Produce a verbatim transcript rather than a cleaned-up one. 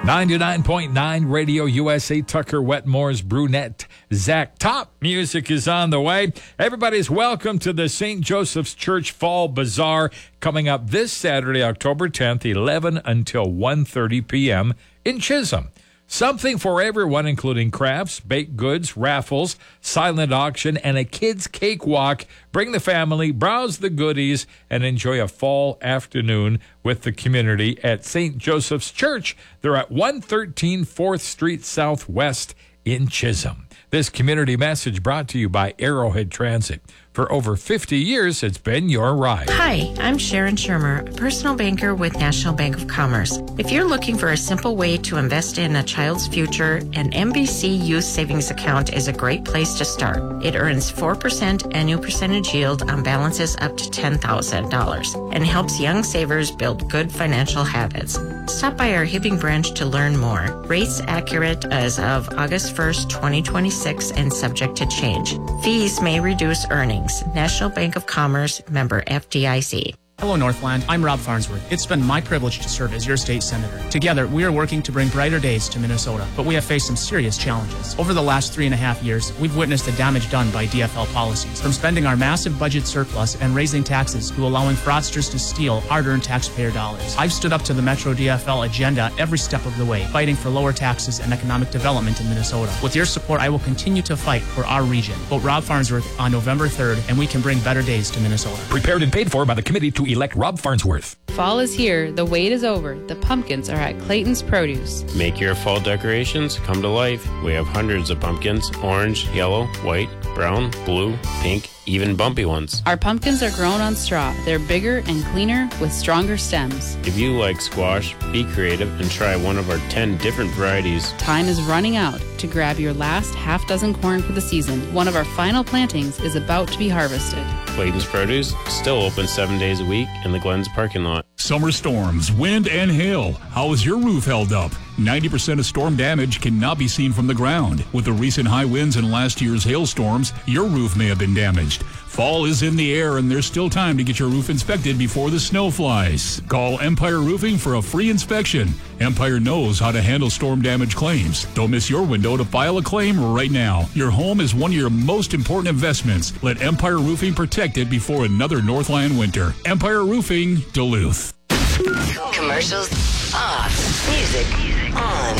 ninety-nine point nine Radio U S A, Tucker Wetmore's Brunette Zach. Top music is on the way. Everybody's welcome to the Saint Joseph's Church Fall Bazaar coming up this Saturday, October tenth, eleven until one thirty p.m. in Chisholm. Something for everyone, including crafts, baked goods, raffles, silent auction, and a kids' cakewalk. Bring the family, browse the goodies, and enjoy a fall afternoon with the community at Saint Joseph's Church. They're at one thirteen fourth Street Southwest in Chisholm. This community message brought to you by Arrowhead Transit. For over fifty years, it's been your ride. Hi, I'm Sharon Shermer, a personal banker with National Bank of Commerce. If you're looking for a simple way to invest in a child's future, an M B C Youth Savings Account is a great place to start. It earns four percent annual percentage yield on balances up to ten thousand dollars and helps young savers build good financial habits. Stop by our Hibbing branch to learn more. Rates accurate as of August first, twenty twenty-six and subject to change. Fees may reduce earnings. National Bank of Commerce, member F D I C. Hello, Northland. I'm Rob Farnsworth. It's been my privilege to serve as your state senator. Together, we are working to bring brighter days to Minnesota, but we have faced some serious challenges. Over the last three and a half years, we've witnessed the damage done by D F L policies, from spending our massive budget surplus and raising taxes to allowing fraudsters to steal hard-earned taxpayer dollars. I've stood up to the Metro D F L agenda every step of the way, fighting for lower taxes and economic development in Minnesota. With your support, I will continue to fight for our region. Vote Rob Farnsworth on November third, and we can bring better days to Minnesota. Prepared and paid for by the committee to elect Rob Farnsworth. Fall is here. The wait is over. The pumpkins are at Clayton's Produce. Make your fall decorations come to life. We have hundreds of pumpkins, orange, yellow, white, brown, blue, pink, even bumpy ones. Our pumpkins are grown on straw. They're bigger and cleaner with stronger stems. If you like squash, be creative and try one of our ten different varieties. Time is running out to grab your last half dozen corn for the season. One of our final plantings is about to be harvested. Clayton's Produce, still open seven days a week in the Glens parking lot. Summer storms, wind, and hail. How is your roof held up? ninety percent of storm damage cannot be seen from the ground. With the recent high winds and last year's hailstorms, your roof may have been damaged. Fall is in the air, and there's still time to get your roof inspected before the snow flies. Call Empire Roofing for a free inspection. Empire knows how to handle storm damage claims. Don't miss your window to file a claim right now. Your home is one of your most important investments. Let Empire Roofing protect it before another Northland winter. Empire Roofing, Duluth. Commercials off. Music on.